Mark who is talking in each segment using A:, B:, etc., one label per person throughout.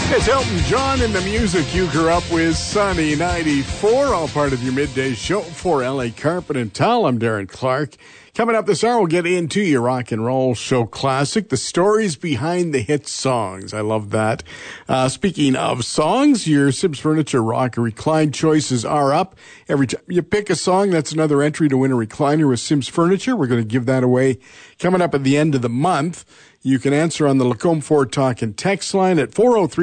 A: It's Elton John and the music you grew up with. Sunny 94, all part of your midday show for LA Carpet and Towel. I'm Darren Clark. Coming up this hour, we'll get into your rock and roll show classic, the stories behind the hit songs. I love that. Speaking of songs, your Sims Furniture Rock and Recline choices are up. Every time you pick a song, that's another entry to win a recliner with Sims Furniture. We're going to give that away coming up at the end of the month. You can answer on the Lacombe Ford Talk and text line at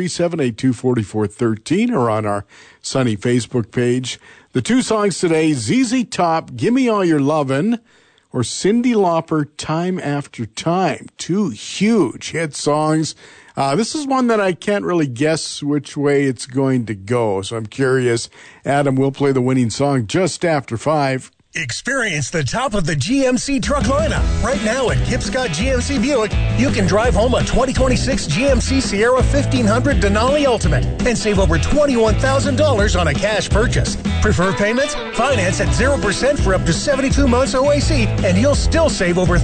A: 403-782-4413 or on our Sunny Facebook page. The two songs today, ZZ Top, Gimme All Your Lovin', or Cyndi Lauper, Time After Time. Two huge hit songs. This is one that I can't really guess which way it's going to go, so I'm curious. Adam will play the winning song just after 5.
B: Experience the top of the GMC truck lineup. Right now at Kip Scott GMC Buick, you can drive home a 2026 GMC Sierra 1500 Denali Ultimate and save over $21,000 on a cash purchase. Preferred payments? Finance at 0% for up to 72 months OAC, and you'll still save over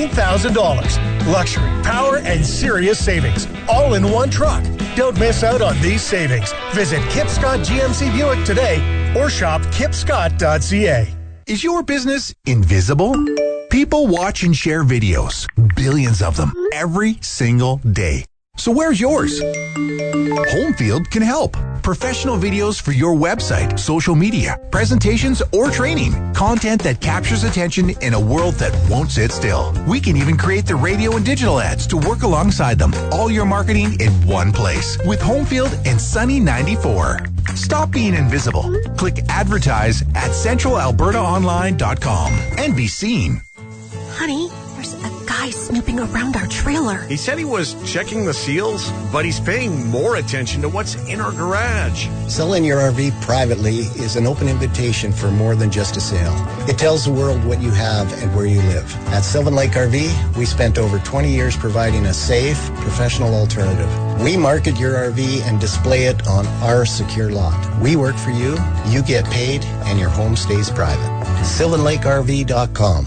B: $13,000. Luxury, power, and serious savings, all in one truck. Don't miss out on these savings. Visit Kip Scott GMC Buick today or shop kipscott.ca.
C: Is your business invisible? People watch and share videos, billions of them, every single day. So where's yours? Homefield can help. Professional videos for your website, social media, presentations, or training. Content that captures attention in a world that won't sit still. We can even create the radio and digital ads to work alongside them. All your marketing in one place with Homefield and Sunny 94. Stop being invisible. Click advertise at centralalbertaonline.com and be seen.
D: Honey, there's a guy snooping around our trailer.
E: He said he was checking the seals, but he's paying more attention to what's in our garage.
F: Selling your RV privately is an open invitation for more than just a sale. It tells the world what you have and where you live. At Sylvan Lake RV, we spent over 20 years providing a safe, professional alternative. We market your RV and display it on our secure lot. We work for you, you get paid, and your home stays private. SylvanLakeRV.com.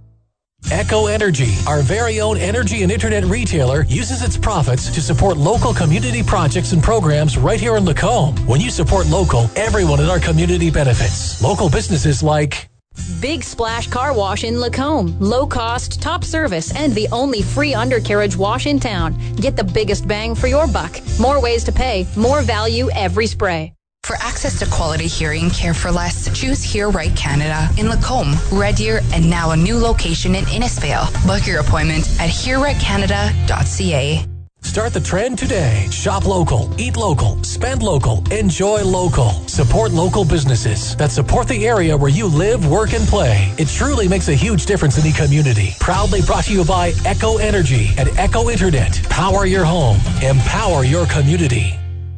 G: Echo Energy, our very own energy and internet retailer, uses its profits to support local community projects and programs right here in Lacombe. When you support local, everyone in our community benefits. Local businesses like
H: Big Splash Car Wash in Lacombe. Low cost, top service, and the only free undercarriage wash in town. Get the biggest bang for your buck. More ways to pay, more value every spray.
I: For access to quality hearing care for less, choose Hear Right Canada in Lacombe, Red Deer, and now a new location in Innisfail. Book your appointment at hearrightcanada.ca.
G: Start the trend today. Shop local, eat local, spend local, enjoy local. Support local businesses that support the area where you live, work, and play. It truly makes a huge difference in the community. Proudly brought to you by Echo Energy and Echo Internet. Power your home. Empower your community.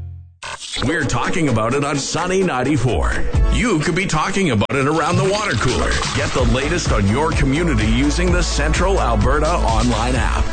J: We're talking about it on Sunny 94. You could be talking about it around the water cooler. Get the latest on your community using the Central Alberta online app.